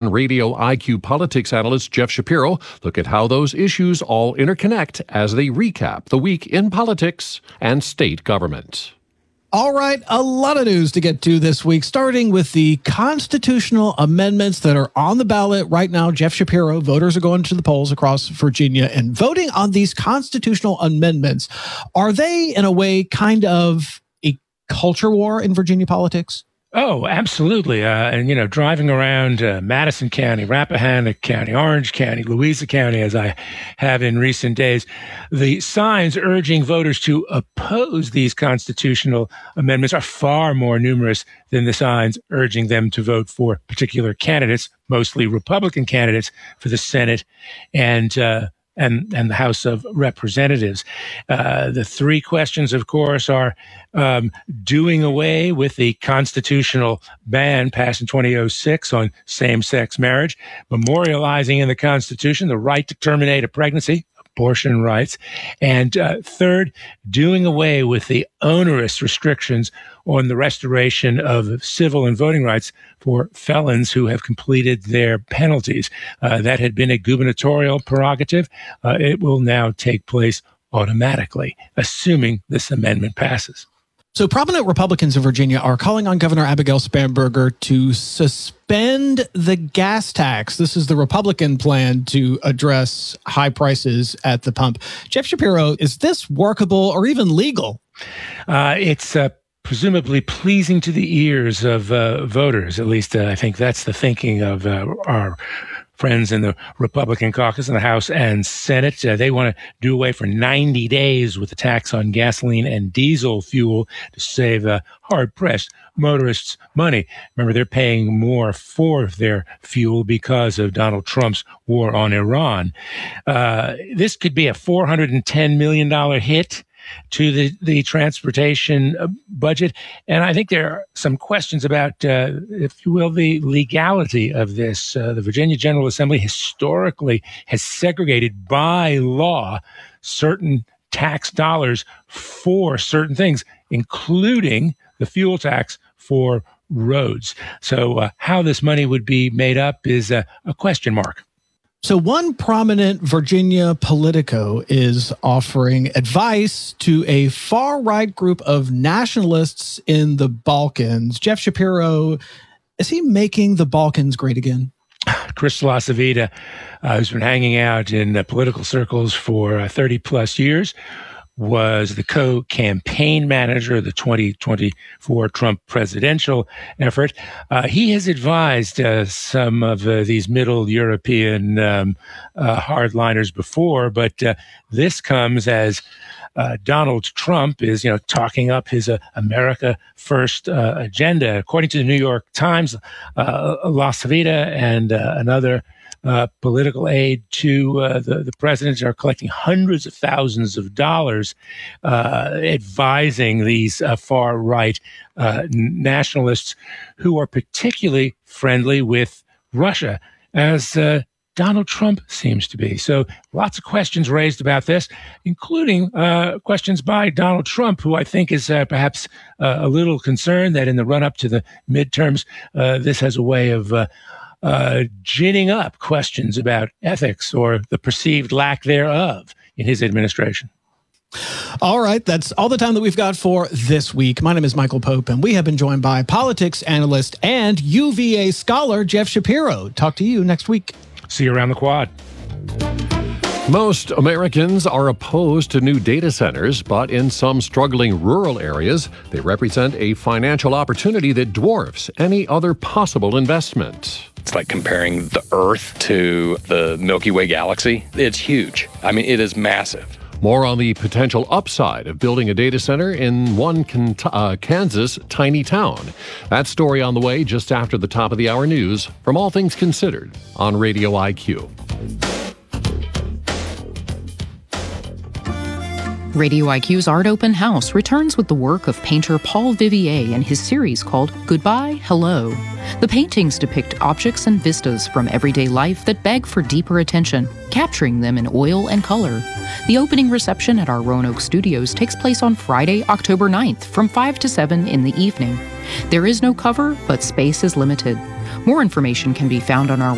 and Radio IQ politics analyst Jeff Shapiro look at how those issues all interconnect as they recap the week in politics and state government. All right, a lot of news to get to this week, starting with the constitutional amendments that are on the ballot right now. Jeff Shapiro, voters are going to the polls across Virginia and voting on these constitutional amendments. Are they, in a way, kind of a culture war in Virginia politics? Oh, absolutely. And driving around Madison County, Rappahannock County, Orange County, Louisa County, as I have in recent days, the signs urging voters to oppose these constitutional amendments are far more numerous than the signs urging them to vote for particular candidates, mostly Republican candidates, for the Senate and the House of Representatives. The three questions, of course, are doing away with the constitutional ban passed in 2006 on same-sex marriage, memorializing in the Constitution the right to terminate a pregnancy, abortion rights, and third, doing away with the onerous restrictions on the restoration of civil and voting rights for felons who have completed their penalties. That had been a gubernatorial prerogative. It will now take place automatically, assuming this amendment passes. So prominent Republicans in Virginia are calling on Governor Abigail Spanberger to suspend the gas tax. This is the Republican plan to address high prices at the pump. Jeff Shapiro, is this workable or even legal? It's presumably pleasing to the ears of voters. At least I think that's the thinking of our friends in the Republican caucus in the House and Senate. They want to do away for 90 days with the tax on gasoline and diesel fuel to save hard-pressed motorists money. Remember, they're paying more for their fuel because of Donald Trump's war on Iran. This could be a $410 million hit to the transportation budget. And I think there are some questions about, if you will, the legality of this. The Virginia General Assembly historically has segregated by law certain tax dollars for certain things, including the fuel tax for roads. So how this money would be made up is a question mark. So one prominent Virginia Politico is offering advice to a far-right group of nationalists in the Balkans. Jeff Shapiro, is he making the Balkans great again? Chris LaCivita, who's been hanging out in political circles for 30-plus years, was the co-campaign manager of the 2024 Trump presidential effort. He has advised some of these middle European hardliners before, but this comes as Donald Trump is, talking up his America First agenda. According to the New York Times, LaCivita and another political aid to the president are collecting hundreds of thousands of dollars, advising these far-right nationalists who are particularly friendly with Russia, as Donald Trump seems to be. So lots of questions raised about this, including questions by Donald Trump, who I think is perhaps a little concerned that in the run-up to the midterms, this has a way of ginning up questions about ethics or the perceived lack thereof in his administration. All right, that's all the time that we've got for this week. My name is Michael Pope, and we have been joined by politics analyst and UVA scholar Jeff Shapiro. Talk to you next week. See you around the quad. Most Americans are opposed to new data centers, but in some struggling rural areas, they represent a financial opportunity that dwarfs any other possible investment. It's like comparing the Earth to the Milky Way galaxy. It's huge. I mean, it is massive. More on the potential upside of building a data center in one Kansas tiny town. That story on the way just after the top of the hour news from All Things Considered on Radio IQ. Radio IQ's Art Open House returns with the work of painter Paul Vivier and his series called Goodbye, Hello. The paintings depict objects and vistas from everyday life that beg for deeper attention, capturing them in oil and color. The opening reception at our Roanoke Studios takes place on Friday, October 9th from 5 to 7 in the evening. There is no cover, but space is limited. More information can be found on our